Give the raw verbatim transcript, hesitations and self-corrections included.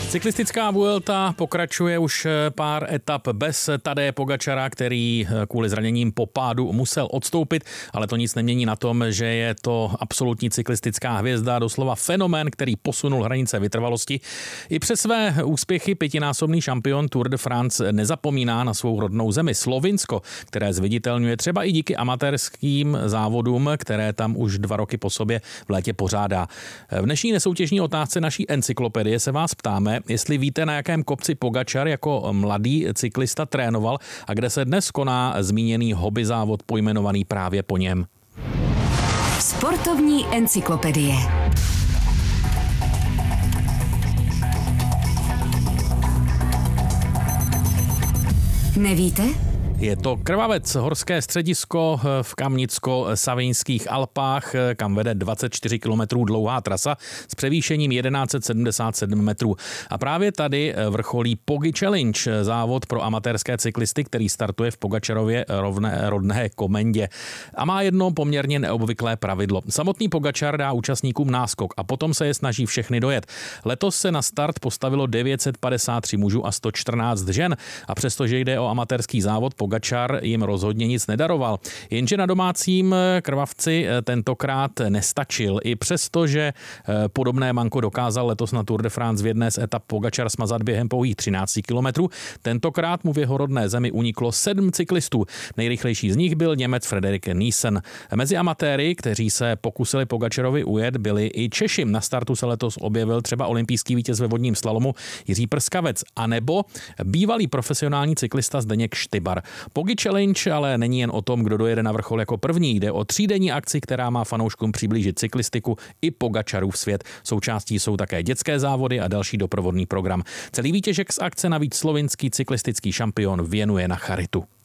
Cyklistická Vuelta pokračuje už pár etap bez Tadeje Pogačara, který kvůli zraněním po pádu musel odstoupit, ale to nic nemění na tom, že je to absolutní cyklistická hvězda, doslova fenomén, který posunul hranice vytrvalosti. I přes své úspěchy pětinásobný šampion Tour de France nezapomíná na svou rodnou zemi Slovinsko, které zviditelňuje třeba i díky amatérským závodům, které tam už dva roky po sobě v létě pořádá. V dnešní nesoutěžní otázce naší encyklopedie se vás ptáme, jestli víte, na jakém kopci Pogačar jako mladý cyklista trénoval a kde se dnes koná zmíněný hobby závod pojmenovaný právě po něm. Sportovní encyklopedie. Nevíte? Je to Krvavec, horské středisko v Kamnicko-Savinských Alpách, kam vede dvacet čtyři kilometrů dlouhá trasa s převýšením tisíc sto sedmdesát sedm metrů. A právě tady vrcholí Pogi Challenge, závod pro amatérské cyklisty, který startuje v Pogačarově rovné, rodné Komendě. A má jedno poměrně neobvyklé pravidlo. Samotný Pogačar dá účastníkům náskok a potom se je snaží všechny dojet. Letos se na start postavilo devět set padesát tři mužů a sto čtrnáct žen. A přestože jde o amatérský závod, Pogačar jim rozhodně nic nedaroval. Jenže na domácím Krvavci tentokrát nestačil. I přesto, že podobné manko dokázal letos na Tour de France v jedné z etap Pogačar smazat během pouhých třináct kilometrů, tentokrát mu v jeho rodné zemi uniklo sedm cyklistů. Nejrychlejší z nich byl Němec Frederik Niesen. Mezi amatéry, kteří se pokusili Pogačarovi ujet, byli i Češi. Na startu se letos objevil třeba olympijský vítěz ve vodním slalomu Jiří Prskavec, anebo bývalý profesionální cyklista Zdeněk Štybar. Pogi Challenge ale není jen o tom, kdo dojede na vrchol jako první. Jde o třídenní akci, která má fanouškům přiblížit cyklistiku i Pogačarův svět. Součástí jsou také dětské závody a další doprovodný program. Celý výtěžek z akce navíc slovinský cyklistický šampion věnuje na charitu.